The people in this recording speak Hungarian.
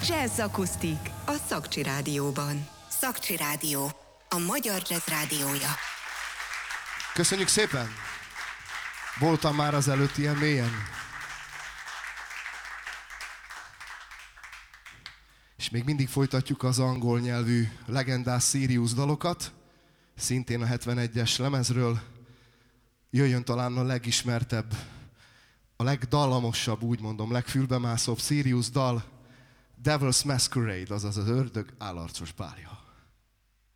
Jazz Akusztik a Szakcsi Rádióban. Szakcsi Rádió, a magyar jazz rádiója. Köszönjük szépen! Voltam már az előtt ilyen mélyen. És még mindig folytatjuk az angol nyelvű legendás Sirius dalokat, szintén a 71-es lemezről. Jöjjön talán a legismertebb, a legdallamosabb, úgy mondom, legfülbemászóbb Sirius dal, Devil's Masquerade, azaz az ördög állarcos bálja.